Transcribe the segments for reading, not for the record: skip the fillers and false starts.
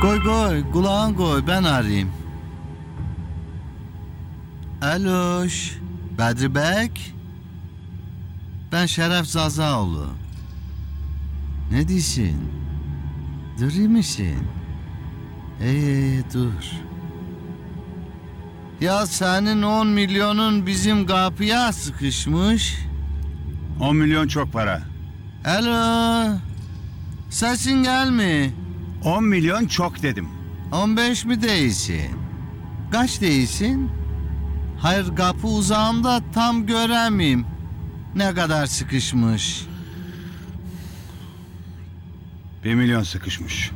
Koy kulağın koy, ben arayayım. Aloş, Bedri Bek. Ben Şeref Zazaoğlu. Ne diyorsun? Durayım mısın? Dur. Ya senin 10 milyonun bizim kapıya sıkışmış. 10 milyon çok para. Alo. Sesin gelmi? 10 milyon çok dedim. 15 mi değilsin? Kaç değilsin? Hayır, kapı uzağımda tam göremeyim. Ne kadar sıkışmış. 1 milyon sıkışmış.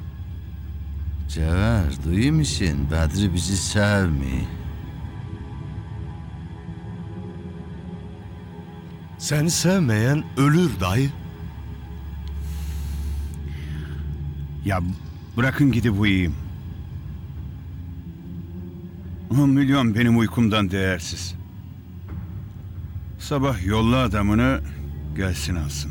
Cevher, duyuyor musun? Bedri bizi sevmiyor. Seni sevmeyen ölür dayı. Ya bırakın gidip uyuyayım. 10 milyon benim uykumdan değersiz. Sabah yolla adamını, gelsin alsın.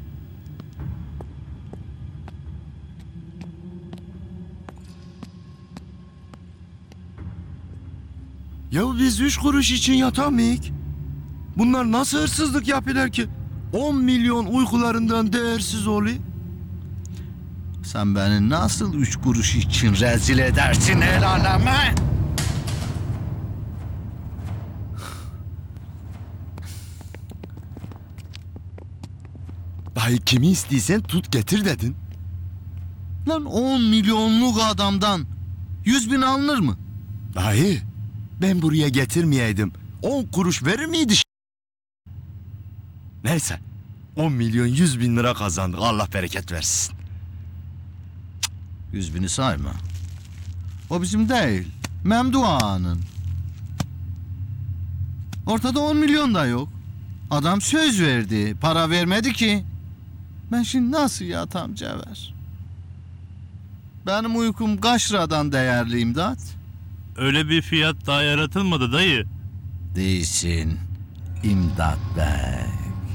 Ya biz 3 kuruş için yatamayık. Bunlar nasıl hırsızlık yapıyorlar ki? 10 milyon uykularından değersiz oluyor. Sen beni nasıl 3 kuruş için rezil edersin el aleme? Dayı kimi istiysen tut getir dedin. Lan 10 milyonluk adamdan 100 bin alınır mı? Dayı ben buraya getirmeyeydim. 10 kuruş verir miydi? Neyse 10 milyon 100 bin lira kazandık. Allah bereket versin. 100 bini sayma. O bizim değil. Memduh Ağa'nın. Ortada 10 milyon da yok. Adam söz verdi. Para vermedi ki. Ben şimdi nasıl yatam Cevher? Benim uykum kaç liradan değerli imdat? Öyle bir fiyat daha yaratılmadı dayı. Değilsin İmdat Bey.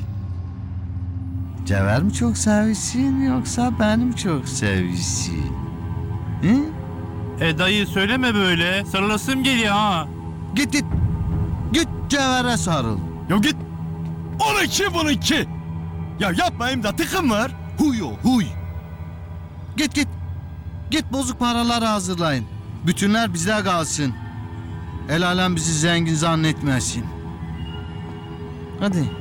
Cevher mi çok sevişsin yoksa benim çok sevişsin? Hı? Dayı söyleme böyle. Sarılasım geliyor ha. Git. Git Cevher'e sarıl. Ya git. 12. Ya yapmayayım da tıkım var. Huy o huy. Git. Git bozuk paraları hazırlayın. Bütünler bizde kalsın. El alem bizi zengin zannetmesin. Hadi.